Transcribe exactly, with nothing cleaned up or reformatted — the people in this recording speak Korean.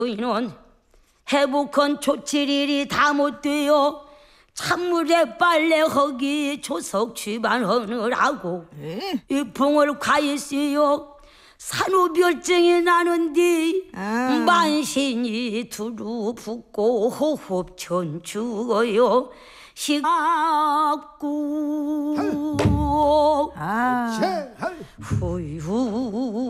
이는 해복한 조칠일이 다 못되어 찬물에 빨래하기 조석 취반하느라고 이 풍을 과일씨요 산후별증이 나는디 아. 만신이 두루 붓고 호흡 천추어요 시각구 아. 제, 할. 후유